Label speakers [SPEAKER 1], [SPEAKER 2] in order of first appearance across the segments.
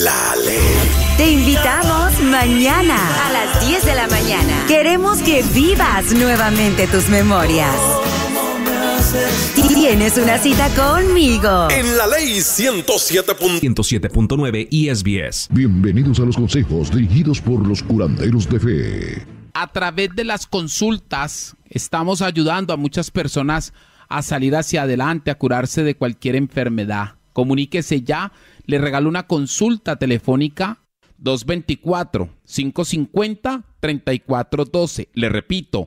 [SPEAKER 1] La Ley.
[SPEAKER 2] Te invitamos mañana a las 10 de la mañana. Queremos que vivas nuevamente tus memorias. Tienes una cita conmigo.
[SPEAKER 1] En La Ley 107.9
[SPEAKER 3] ESBS.
[SPEAKER 4] Bienvenidos a los consejos dirigidos por los curanderos de fe.
[SPEAKER 5] A través de las consultas estamos ayudando a muchas personas a salir hacia adelante, a curarse de cualquier enfermedad. Comuníquese ya, le regalo una consulta telefónica 224-550-3412. Le repito,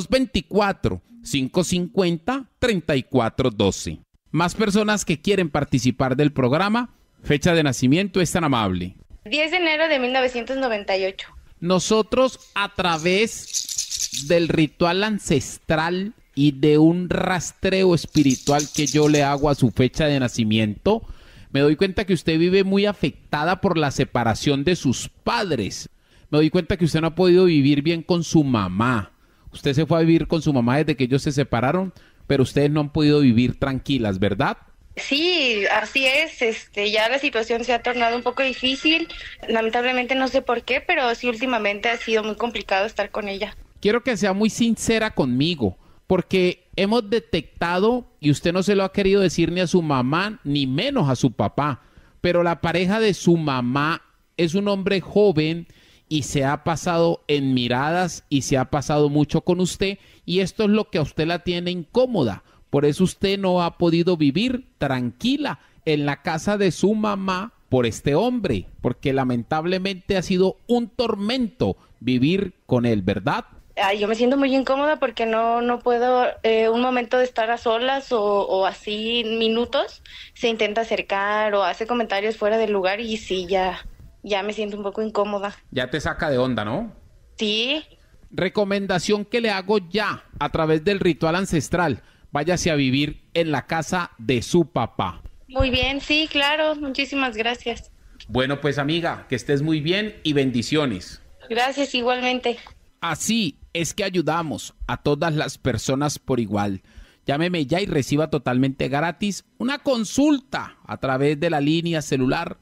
[SPEAKER 5] 224-550-3412. Más personas que quieren participar del programa. Fecha de nacimiento, es tan amable.
[SPEAKER 6] 10 de enero de 1998.
[SPEAKER 5] Nosotros, a través del ritual ancestral y de un rastreo espiritual que yo le hago a su fecha de nacimiento, me doy cuenta que usted vive muy afectada por la separación de sus padres. Me doy cuenta que usted no ha podido vivir bien con su mamá. Usted se fue a vivir con su mamá desde que ellos se separaron, pero ustedes no han podido vivir tranquilas, ¿verdad?
[SPEAKER 6] Sí, así es. Ya la situación se ha tornado un poco difícil. Lamentablemente no sé por qué, pero sí últimamente ha sido muy complicado estar con ella.
[SPEAKER 5] Quiero que sea muy sincera conmigo, porque hemos detectado, y usted no se lo ha querido decir ni a su mamá, ni menos a su papá, pero la pareja de su mamá es un hombre joven y se ha pasado en miradas y se ha pasado mucho con usted, y esto es lo que a usted la tiene incómoda. Por eso usted no ha podido vivir tranquila en la casa de su mamá por este hombre, porque lamentablemente ha sido un tormento vivir con él, ¿verdad?
[SPEAKER 6] Yo me siento muy incómoda porque no puedo, un momento de estar a solas o así minutos, se intenta acercar o hace comentarios fuera del lugar y sí, ya me siento un poco incómoda.
[SPEAKER 5] Ya te saca de onda, ¿no?
[SPEAKER 6] Sí.
[SPEAKER 5] Recomendación que le hago ya a través del ritual ancestral. Váyase a vivir en la casa de su papá.
[SPEAKER 6] Muy bien, sí, claro. Muchísimas gracias.
[SPEAKER 5] Bueno, pues amiga, que estés muy bien y bendiciones.
[SPEAKER 6] Gracias, igualmente.
[SPEAKER 5] Así es que ayudamos a todas las personas por igual. Llámeme ya y reciba totalmente gratis una consulta a través de la línea celular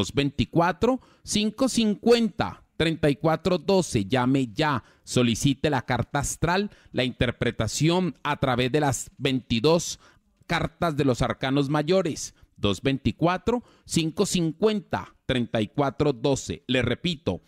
[SPEAKER 5] 224-550-3412. Llame ya, solicite la carta astral, la interpretación a través de las 22 cartas de los arcanos mayores. 224-550-3412. Le repito,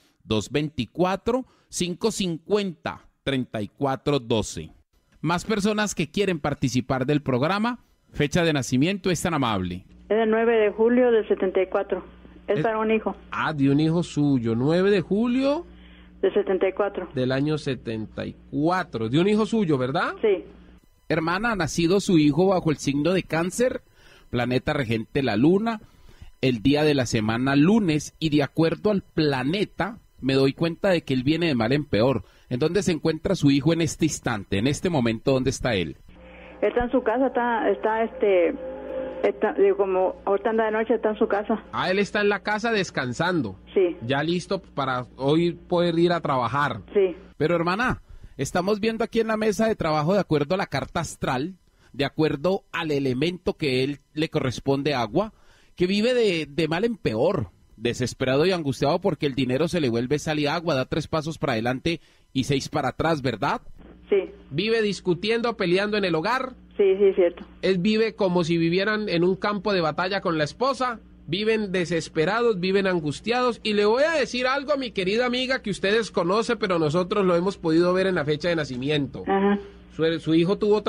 [SPEAKER 5] 224-550-3412. Más personas que quieren participar del programa. Fecha de nacimiento, es tan amable.
[SPEAKER 7] Es el 9 de julio del 74. Es para un hijo.
[SPEAKER 5] Ah, de un hijo suyo. 9 de julio
[SPEAKER 7] del 74.
[SPEAKER 5] Del año 74. De un hijo suyo, ¿verdad?
[SPEAKER 7] Sí.
[SPEAKER 5] Hermana, ha nacido su hijo bajo el signo de Cáncer, planeta regente la luna, el día de la semana lunes, y de acuerdo al planeta me doy cuenta de que él viene de mal en peor. ¿En dónde se encuentra su hijo en este instante, en este momento? ¿Dónde está él?
[SPEAKER 7] Está en su casa, como ahorita anda de noche, está en su casa.
[SPEAKER 5] Ah, él está en la casa descansando.
[SPEAKER 7] Sí.
[SPEAKER 5] Ya listo para hoy poder ir a trabajar.
[SPEAKER 7] Sí.
[SPEAKER 5] Pero hermana, estamos viendo aquí en la mesa de trabajo, de acuerdo a la carta astral, de acuerdo al elemento que él le corresponde, agua, que vive de mal en peor, desesperado y angustiado porque el dinero se le vuelve sal y agua, da 3 pasos para adelante y 6 para atrás, ¿verdad?
[SPEAKER 7] Sí.
[SPEAKER 5] Vive discutiendo, peleando en el hogar.
[SPEAKER 7] Sí, es cierto.
[SPEAKER 5] Él vive como si vivieran en un campo de batalla con la esposa. Viven desesperados, viven angustiados. Y le voy a decir algo a mi querida amiga que usted desconoce, pero nosotros lo hemos podido ver en la fecha de nacimiento.
[SPEAKER 7] Ajá.
[SPEAKER 5] Su hijo tuvo